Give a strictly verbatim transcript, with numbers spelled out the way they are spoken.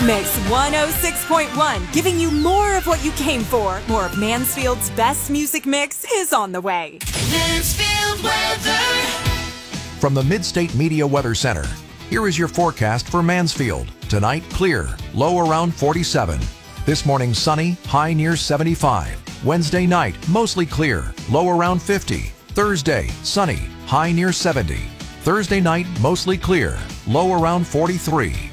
Mix one oh six point one, giving you more of what you came for. More of Mansfield's best music mix is on the way. Mansfield weather. From the Mid-State Media Weather Center, here is your forecast for Mansfield. Tonight, clear, low around forty-seven. This morning, sunny, high near seventy-five. Wednesday night, mostly clear, low around fifty. Thursday, sunny, high near seventy. Thursday night, mostly clear, low around forty-three.